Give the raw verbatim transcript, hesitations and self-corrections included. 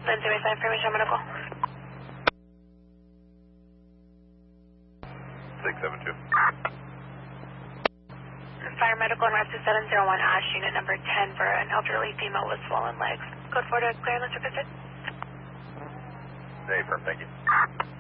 Lindsay Wayside Information Medical. six seven two. Fire Medical and Rescue seven zero one Ash, unit number ten for an elderly female with swollen legs. Code four to clear and let's visit. Hey, firm, thank you.